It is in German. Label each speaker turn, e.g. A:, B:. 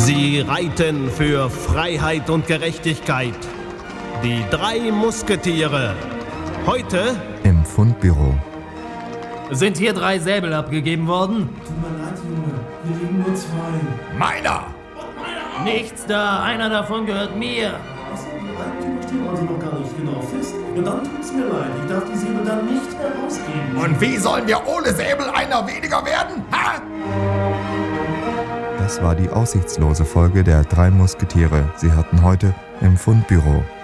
A: Sie reiten für Freiheit und Gerechtigkeit. Die 3 Musketiere. Heute
B: im Fundbüro.
C: Sind hier 3 Säbel abgegeben worden?
D: Tut mir leid, Junge. Hier liegen nur 2.
E: Meiner!
C: Nichts da, einer davon gehört mir.
D: Achso, die Eigentümer stehen also noch gar nicht genau fest. Ja, dann tut's mir leid. Ich darf die Säbel dann nicht herausgeben.
E: Und wie sollen wir ohne Säbel einer weniger werden? Ha?
B: Das war die aussichtslose Folge der 3 Musketiere. Sie hatten heute im Fundbüro.